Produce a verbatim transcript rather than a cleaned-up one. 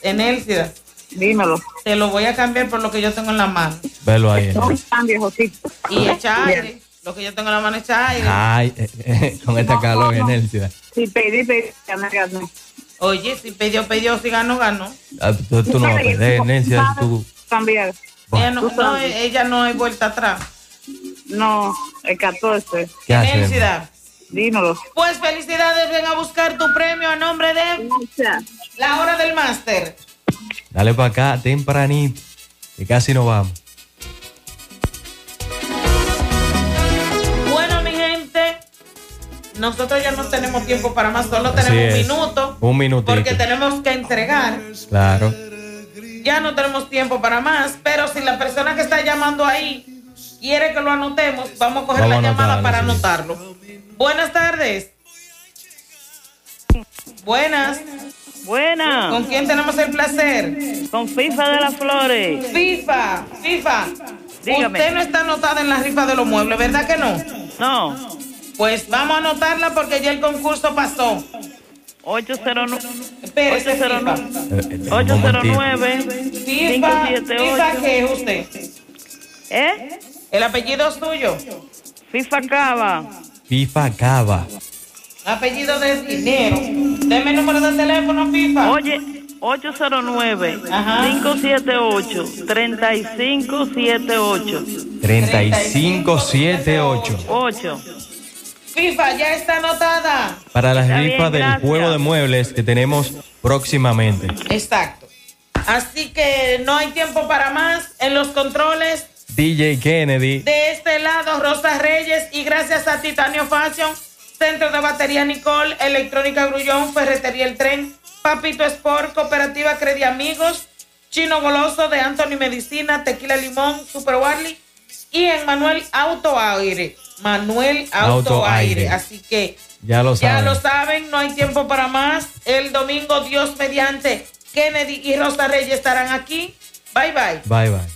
Enélcida. Dímelo. Te lo voy a cambiar por lo que yo tengo en la mano. Velo ahí. No tan viejosito. Y echa aire. Lo que yo tengo en la mano echa aire. Ay, eh, eh, con esta calor, Enélcida. Si pedí, pedí, ya me gané. Oye, si pidió, pidió, si ganó, ganó. Ah, tú, tú no vas a perder, Enélcida. Tú... Cambiar. Ella no, no, ella no hay vuelta atrás. No, el catorce. ¿Qué hacemos? Felicidad. Dímelo. Pues felicidades, ven a buscar tu premio a nombre de La Hora del Máster. Dale para acá, tempranito, que casi nos vamos. Bueno, mi gente, nosotros ya no tenemos tiempo para más, solo Así tenemos un es. minuto. Un minutito. Porque tenemos que entregar. Claro. Ya no tenemos tiempo para más, pero si la persona que está llamando ahí quiere que lo anotemos, vamos a coger Vamos la a llamada anotarlo, para sí. anotarlo. Buenas tardes. Buenas. Buena. ¿Con quién tenemos el placer? Con FIFA de las Flores. FIFA, FIFA. Dígame. Usted no está anotada en la rifa de los muebles, ¿verdad que no? No. Pues vamos a anotarla porque ya el concurso pasó. ocho cero nueve. Espérese, FIFA. ocho cero nueve. cinco FIFA, siete FIFA, ocho. ¿qué es usted? ¿Eh? ¿El apellido es suyo? FIFA Cava. FIFA Cava. Apellido de dinero. Deme el número de teléfono, FIFA. Oye, ocho cero nueve, cinco siete ocho, tres cinco siete ocho. treinta y cinco setenta y ocho. ocho. FIFA, ya está anotada. Para las Está bien, rifas del gracias. juego de muebles que tenemos próximamente. Exacto. Así que no hay tiempo para más. En los controles, D J Kennedy. de este lado, Rosa Reyes. Y gracias a Titanio Fashion, Centro de Batería Nicole, Electrónica Grullón, Ferretería El Tren, Papito Sport, Cooperativa Credi Amigos, Chino Goloso de Anthony Medicina, Tequila Limón, Super Warley y en Manuel Auto Aire. Manuel Auto, Auto Aire. Aire. Así que Ya lo ya saben. lo saben, no hay tiempo para más. El domingo, Dios mediante, Kennedy y Rosa Reyes estarán aquí. Bye, bye. Bye, bye.